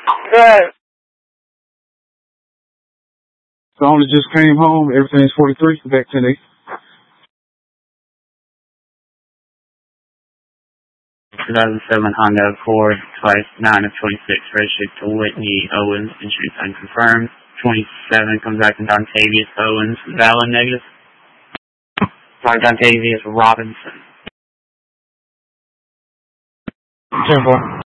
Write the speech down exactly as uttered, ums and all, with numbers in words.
Good. So I just came home. Everything's forty-three. Back ten eight. two thousand seven Honda Accord, twice nine of twenty-six, registered to Whitney Owens, insurance unconfirmed. twenty-seven comes back to Dontavius Owens, valid negative. Sorry, Dontavius Robinson. ten four.